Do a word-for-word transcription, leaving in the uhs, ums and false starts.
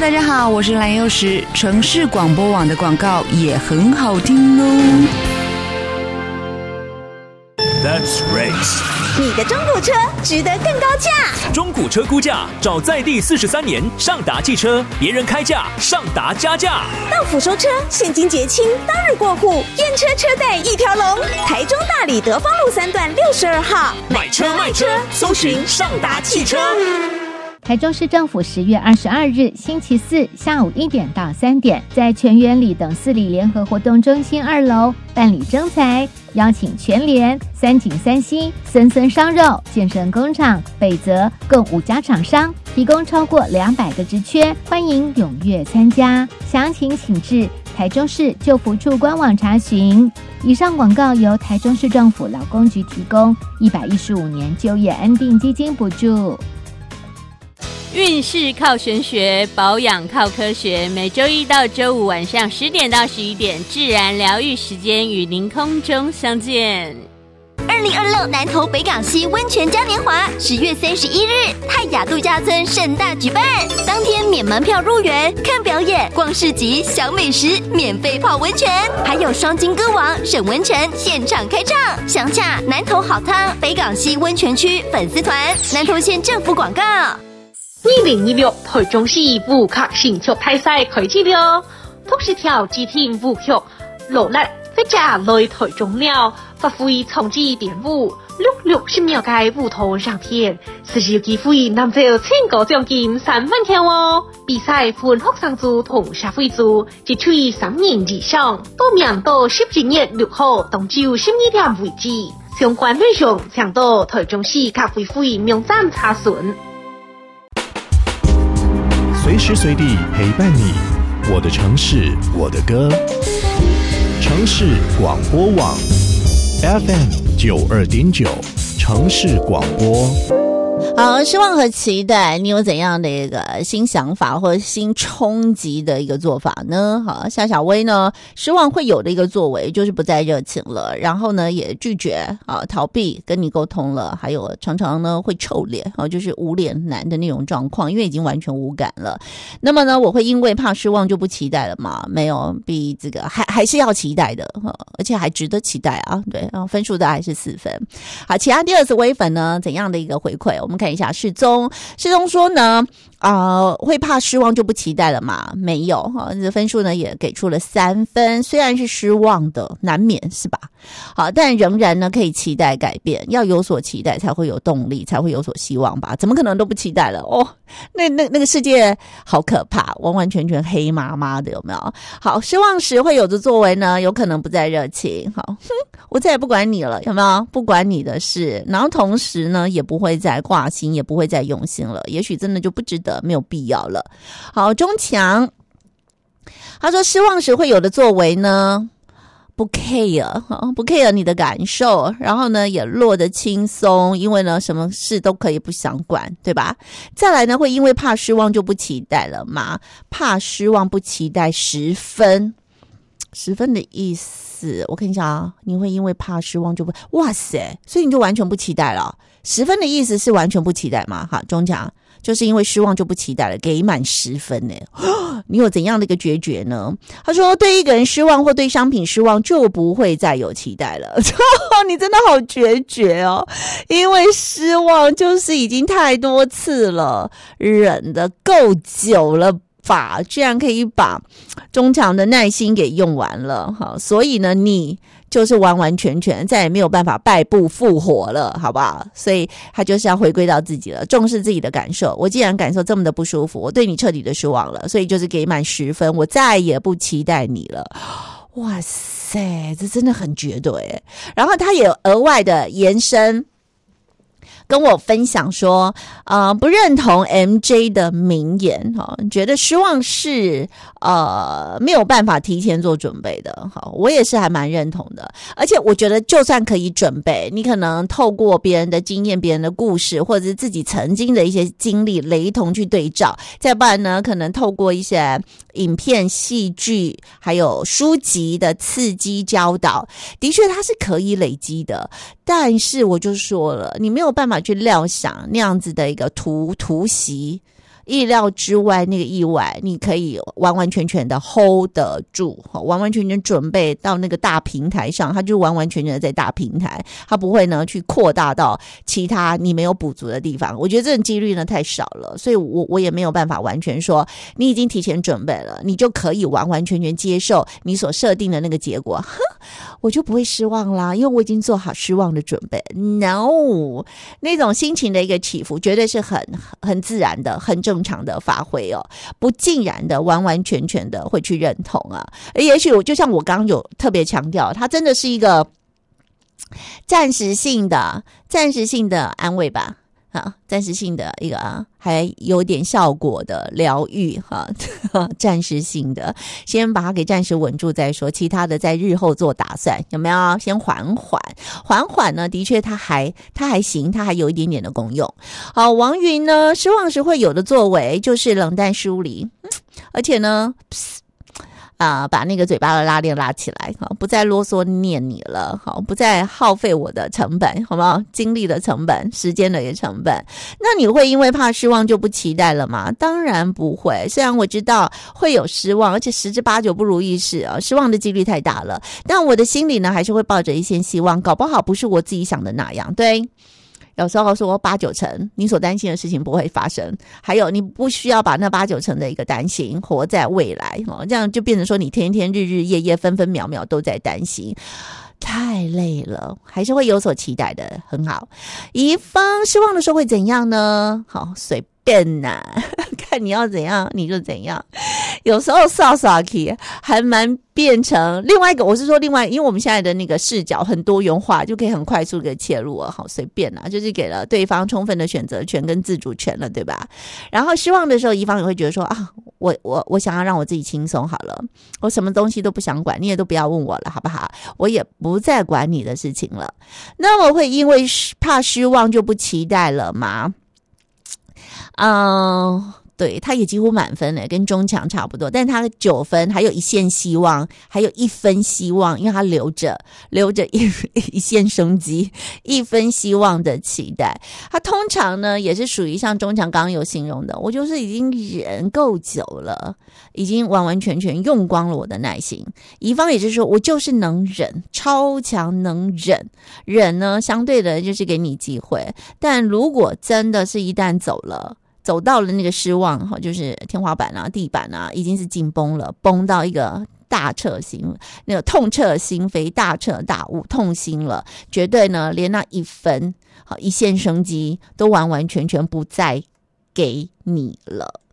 大家好，我是蓝幼时。城市广播网的广告也很好听哦。 That's race。 你的中古车值得更高价。 中古车估价找在地四十三年上达汽车，别人开价，上达加价。 到府收车，现金结清，当日过户，验车车贷一条龙。台中大里德芳路三段六十二号， 买车卖车，搜寻上达汽车。 台中市政府十月二十二日星期四下午一点到三点，在全园里等四里联合活动中心二楼办理征才，邀请全联、三井三星、森森烧肉、健身工厂、北泽共五家厂商，提供超过两百个职缺，欢迎踊跃参加。详情请至台中市就服处官网查询。以上广告由台中市政府劳工局提供，一百一十五年就业安定基金补助。 运势靠玄学，保养靠科学。每周一到周五晚上十点到十一点，自然疗愈时间与您空中相见。 二零二六南投北港溪温泉嘉年华，十月三十一日泰雅度假村盛大举办，当天免门票入园，看表演、逛市集、享美食，免费泡温泉，还有双金歌王沈文成现场开唱。详洽南投好汤北港溪温泉区粉丝团，南投县政府广告。 二零二六台中市武卡新曲大赛开始了，六十条指定舞曲落力在家来台中了，发挥创意点舞，六六十秒嘅舞台上片，四十有機會拿到全國獎金三萬條哦！比賽分學生組同社會組，一推三年以上，報名到十一月六號到九十二點為止。相關內容請到台中市咖啡會網站查詢。 随时随地陪伴你，我的城市，我的歌。城市广播网 F M 九二点九，城市广播。 好，失望和期待，你有怎样的一个新想法或者新冲击的一个做法呢？好，夏小薇呢，失望会有的一个作为就是不再热情了，然后呢也拒绝啊逃避跟你沟通了，还有常常呢会臭脸啊，就是无脸男的那种状况，因为已经完全无感了。那么呢，我会因为怕失望就不期待了吗？没有，比这个还还是要期待的，而且还值得期待啊。对，然后分数的还是四分。好，其他第二次微粉呢，怎样的一个回馈？我们看一下世宗，世宗说呢，呃，会怕失望就不期待了嘛？没有哈，这分数呢也给出了三分，虽然是失望的，难免是吧？好，但仍然呢可以期待改变，要有所期待才会有动力，才会有所希望吧？怎么可能都不期待了？哦，那那那个世界好可怕，完完全全黑麻麻的，有没有？好，失望时会有的作为呢，有可能不再热情。好，哼，我再也不管你了，有没有？不管你的事，然后同时呢，也不会再挂心，也不会再用心了，也许真的就不值得，没有必要了。好，钟强他说失望时会有的作为呢，不 care 不 care 你的感受，然后呢也落得轻松，因为呢什么事都可以不想管，对吧？再来呢会因为怕失望就不期待了嘛？怕失望不期待十分，十分的意思我看一下啊，你会因为怕失望就不，哇塞，所以你就完全不期待了。十分的意思是完全不期待吗？好，钟强就是因为失望就不期待了，给满十分呢。你有怎样的一个决绝呢？他说对一个人失望或对商品失望就不会再有期待了。你真的好决绝哦，因为失望就是已经太多次了，忍得够久了吧，居然可以把中强的耐心给用完了。好，所以呢你就是完完全全再也没有办法败部复活了，好不好？所以他就是要回归到自己了，重视自己的感受。我既然感受这么的不舒服，我对你彻底的失望了，所以就是给满十分，我再也不期待你了。哇塞，这真的很绝对。然后他也额外的延伸跟我分享说，呃，不认同 M J 的名言，哈，觉得失望是呃没有办法提前做准备的，好，我也是还蛮认同的。而且我觉得，就算可以准备，你可能透过别人的经验、别人的故事，或者是自己曾经的一些经历雷同去对照，再不然呢，可能透过一些影片、戏剧，还有书籍的刺激教导，的确它是可以累积的。但是我就说了，你没有办法去料想那样子的一个突突袭意料之外那个意外，你可以完完全全的 hold 得住，完完全全准备到那个大平台上，它就完完全全的在大平台，它不会呢去扩大到其他你没有补足的地方。我觉得这种几率呢太少了，所以我我也没有办法完全说你已经提前准备了，你就可以完完全全接受你所设定的那个结果，哼，我就不会失望啦，因为我已经做好失望的准备。 No， 那种心情的一个起伏绝对是很很自然的，很正常的发挥哦，不尽然的完完全全的会去认同啊。也许我就像我刚刚有特别强调，它真的是一个暂时性的暂时性的安慰吧，啊，暂时性的一个啊，还有点效果的疗愈哈，暂时性的，先把它给暂时稳住再说，其他的在日后做打算，有没有？先缓缓，缓缓呢，的确它还它还行，它还有一点点的功用。好，王云呢，失望时会有的作为就是冷淡疏离，嗯，而且呢。啊、呃，把那个嘴巴的拉链拉起来，好，不再啰嗦念你了，好，不再耗费我的成本，好不好？精力的成本，时间的一个成本。那你会因为怕失望就不期待了吗？当然不会。虽然我知道会有失望，而且十之八九不如意事啊，失望的几率太大了。但我的心里呢，还是会抱着一线希望，搞不好不是我自己想的那样，对。有时候说八九成你所担心的事情不会发生，还有你不需要把那八九成的一个担心活在未来，这样就变成说你天天日日夜夜分分秒秒都在担心，太累了，还是会有所期待的，很好。乙方失望的时候会怎样呢？好，随便呐，看你要怎样你就怎样。有时候扫扫去还蛮变成另外一个，我是说另外，因为我们现在的那个视角很多元化，就可以很快速的切入了，好随便啦，就是给了对方充分的选择权跟自主权了，对吧？然后失望的时候，乙方也会觉得说啊，我我我想要让我自己轻松好了，我什么东西都不想管，你也都不要问我了，好不好？我也不再管你的事情了。那我会因为怕失望就不期待了吗？嗯。对，他也几乎满分了，跟中强差不多，但他九分，还有一线希望，还有一分希望，因为他留着留着一一线生机，一分希望的期待。他通常呢也是属于像中强刚刚有形容的，我就是已经忍够久了，已经完完全全用光了我的耐心。乙方也就是说我就是能忍，超强能忍，忍呢相对的就是给你机会，但如果真的是一旦走了。走到了那个失望，就是天花板啊地板啊已经是紧绷了，绷到一个大彻心那个痛彻心扉，大彻大悟，痛心了，绝对呢连那一分好一线生机都完完全全不再给你了。